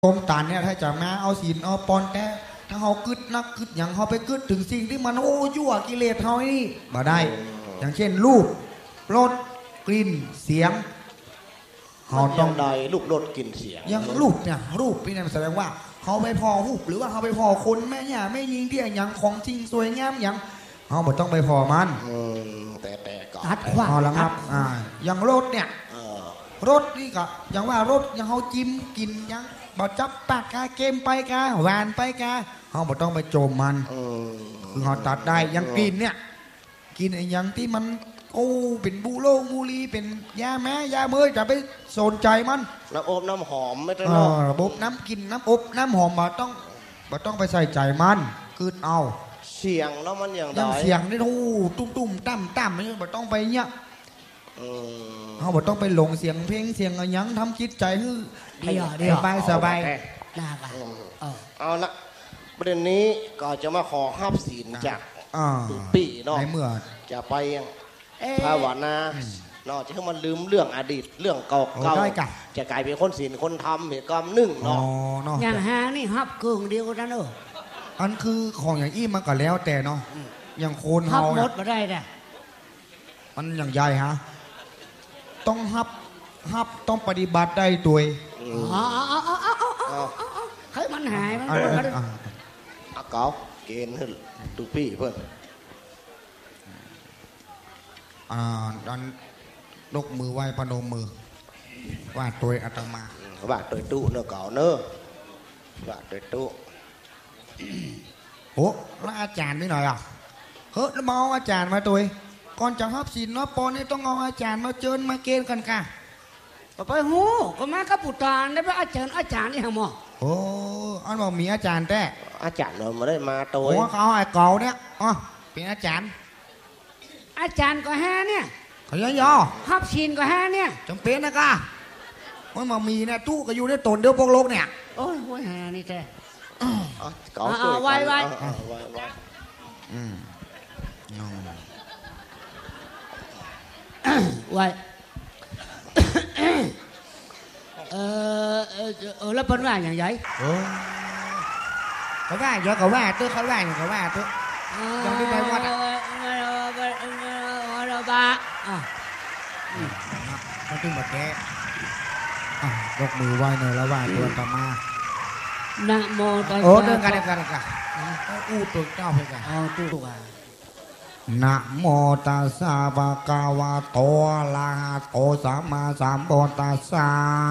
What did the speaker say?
ตมตานเนี่ยถ้าจะมาเอาศีลเอาปอนแต่ถ้าเขากึดนักกึดอย่างเขาไปกึดถึงสิ่งที่มันโอ้ยั่วกิเลสเขานี่มาได้อย่างเช่นรูปรสกลิ่นเสียงเขาต้องได้รูปรสกลิ่นเสียงยังรูปเนี่ยรูปนี่แสดงว่าเขาไปพอรูปหรือว่าเขาไปพอคนแม่ย่าไม่ยิงเที่ยอย่างของจริงสวยงามอย่างเขาบอกต้องไปพอมันแต่ก่อนตัดขวางแล้วครับอย่างรสเนี่ยรสนี่ก็อย่างว่ารสยังเขาจิ้มกินยังบอกจับปากกาเกมไปกาหวานไปกาเขาบอกต้องไปโจมมันคือเขาตัดได้ยังกินเนี่ยกินไอ้ยังที่มันโอ้เป็นบูโรบูรีเป็นยาแม้ยาเมื่อจะไปสนใจมันน้ำอบน้ำหอมไม่ต้องระบบน้ำกินน้ำอบน้ำหอมมาต้องไปใส่ใจมันคือเอาเสียงแล้วมันอย่างไรเสียงนี่ทูตุ้มตั้มไม่บอกต้องไปเนี่ยเขาบอกต้องไปหลงเสียงเพลงเสียงอะไรยังทำจิตใจให้สบายน่ากันเอาละประเด็นนี้ก็จะมาขอห้ามศีลจากตุปีเนาะเมื่อจะไปภาวนาเนาะจะให้มันลืมเรื่องอดีตเรื่องเก่าๆจะกลายเป็นคนศีลคนทำเหตุกรรมนึ่งเนาะอย่างหานี่ฮับเกิงเดียวกันเนอะอันคือของอย่างอี้มันก็แล้วแต่เนาะอย่างโคนเฮาฮับรถมาได้แต่มันอย่างใหญ่ฮะต้องฮับต้องปฏิบัติได้ตัวใครมันหายมันเก่าเกณฑ์ตุปีเพื่อนดันยกมือไหว้พนมมือว่าตัวอาตมาว่าตัวตู้เนอะเก่าเนอะว่าตัวตู้โอ้แล้วอาจารย์นี่หน่อยอ่ะเฮ้ยแล้วมาเอาอาจารย์มาตัวก่อนจะฮับศีลเนาะปอนนี่ต้องเอาอาจารย์มาเจิญมาเกณฑ์กันค่ะไปหูก็มากับปุตตานได้ไปอาจารย์นี่ฮะหมอโอ้อันบอกมีอาจารย์แต่อาจารย์เราไม่ได้มาตัวโอ้เขาไอ้เก่าเนี่ยอ๋อเป็นอาจารย์ก็แฮ่เนี่ยเขาย่อฮับศีลก็แฮ่เนี่ยจำเป็นนะก้าว่ามามีเนี่ยตู้ก็อยู่ในตนเดียวพวกโลกเนี่ยโอ้ยโว้ยแฮ่นี่แท้ไว้ไว้แล้วเป็นว่าอย่างไรเขาว่าเยอะเขาว่าตัวเขาว่าอย่างเขาว่าตัวยังไม่ไปวัดมันตึงแบบแกยกมือไหว้เนยแล้วว่าตัวตมานะโมตัสสะโอ้เดินกันอู้ตัวเจ้าไปกันตัวนะโมตัสสะภะคะวะโตอะระหะโตสัมมาสัมพุทธัสสะ